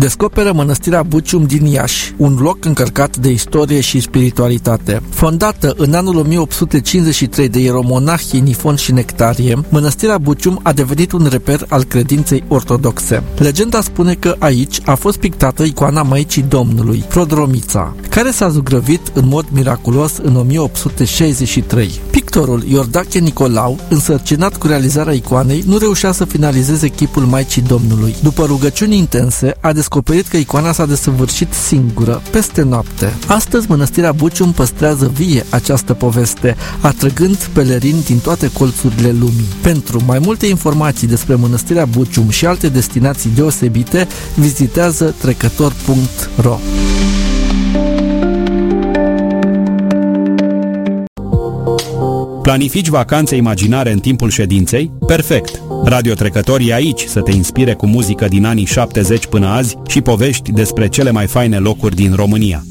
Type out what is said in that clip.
descoperă Mănăstirea Bucium din Iași, un loc încărcat de istorie și spiritualitate. Fondată în anul 1853 de ieromonahii Nifon și Nectarie, Mănăstirea Bucium a devenit un reper al credinței ortodoxe. Legenda spune că aici a fost pictată icoana Maicii Domnului, Prodromița, care s-a zugrăvit în mod miraculos în 1863. Pictorul Iordache Nicolau, însărcinat cu realizarea icoanei, nu reușea să finalizeze chipul Maicii Domnului. După rugăciuni intense, a descoperit că icoana s-a desăvârșit singură, peste noapte. Astăzi, Mănăstirea Bucium păstrează vie această poveste, atrăgând pelerini din toate colțurile lumii. Pentru mai multe informații despre Mănăstirea Bucium și alte destinații deosebite, vizitează trecător.ro. Planifici vacanțe imaginare în timpul ședinței? Perfect! Radio Trecător e aici să te inspire cu muzică din anii 70 până azi și povești despre cele mai faine locuri din România.